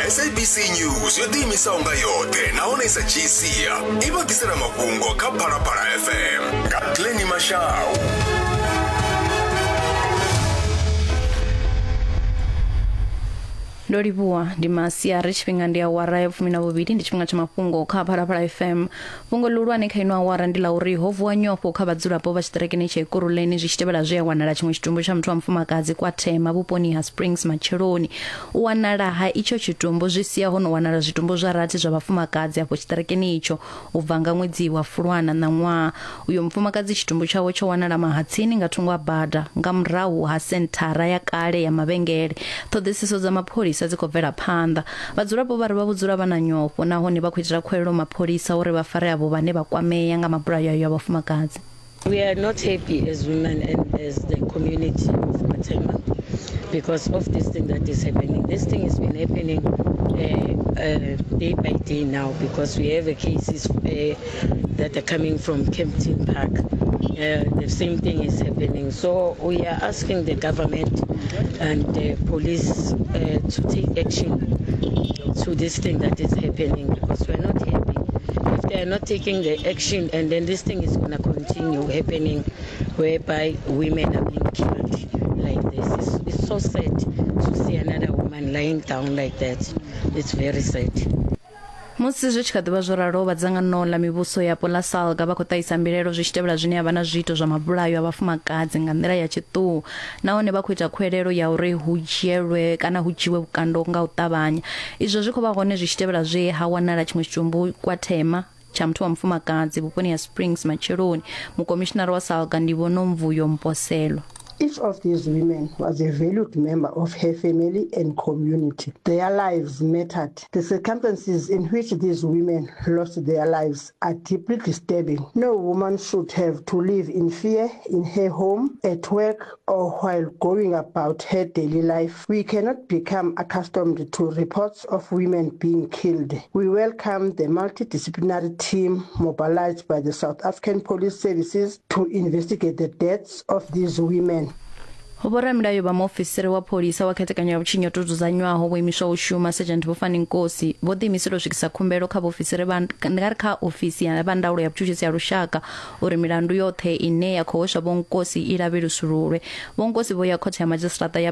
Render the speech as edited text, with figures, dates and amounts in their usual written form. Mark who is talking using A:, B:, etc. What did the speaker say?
A: SABC News yo tiimisa unga yote naonesa chisia iva tisera mafungo ka Phalaphala FM ka Glenny Mashau.
B: Ndolibuwa ndimasiya richipinga ndi awara ya 12 ndi chipinga cha mafungo kha Phalaphala FM. Fungo lulwane khaino awara ndi la uri hovu wa nyopo kha vadzulapo va chiterekeni cha Ekurhuleni zvichitevela zwe wanala chimwe chitumbu cha muthu wa mfumakadzi kwa Thema vuponi ha Springs Macheloni. U wanala ha icho chitumbu zvisiya hono wanala zvitumbu zva rati zva vafumakadzi apo chiterekeni icho ubva nga mwedzi wa Fulwana na ṅwaha. Uyo mfumakadzi chitumbu chawo cho wanala mahatsini nga thungo bada nga murahu ha senthara ya kale ya mavengele. Ṱhoḓisiso dza mapholisa dzikobvela phanḓa. Vhadzulapo vha ri vha vhudzula vha na nyofho nahone vha khou itela khuwelelo mapholisa uri vha fare avho vhane vha kwameya nga mabulayo ya vhafumakadzi.
C: We are not happy as women and as the community of Matema because of this thing that is happening. This thing has been happening day by day now because we have cases that are coming from Kempton Park. The same thing is happening. So we are asking the government and the police to take action to this thing that is happening because we are not happy. If they are not taking the action, and then this thing is going to continue happening whereby women are being killed like this. It's so sad to see another woman lying down like that. It's very sad.
B: Musi zwi tshi kha ḓivha zwo ralo vhadzangano ḽa mivhuso yapo ḽa SALGA vha khou ṱahisa mbilaelo zwi tshitevhela zwine havha na zwiito zwa mabulayo a vhafumakadzi nga nḓila ya tshiṱuhu nahone vha khou ita khuwelelo ya uri hu dzhielwe kana hu dzhiwe vhukando nga u ṱavhanya. Izwo zwi khou vha hone zwi tshitevhela zwe ha wanala tshiṅwe tshitumbu kwa Thema cha muthu wa mfumakadzi vhuponi ha Springs Macheloni. Mukomishinari wa SALGA ndi Vonomvuyo Mposelo.
D: Each of these women was a valued member of her family and community. Their lives mattered. The circumstances in which these women lost their lives are deeply disturbing. No woman should have to live in fear in her home, at work, or while going about her daily life. We cannot become accustomed to reports of women being killed. We welcome the multidisciplinary team mobilized by the South African Police Services to investigate the deaths of these women.
B: Vhoramilayo vha muofisiri wa pholisa wa khethekanyo ya vhutshinyi yo dzudzanywaho vho imiswa u shuma Sergeant Vhofani Nkosi vho ḓiimisela u swikisa khumbelo kha vhaofisiri vha kha ofisi ya ndaulo ya vhutshutshisi ya lushaka uri milandu yoṱhe ine ya khou hweswa vho Nkosi i lavhelusululwe. Vho Nkosi vho ya khothe ya madzhisiṱiraṱa ya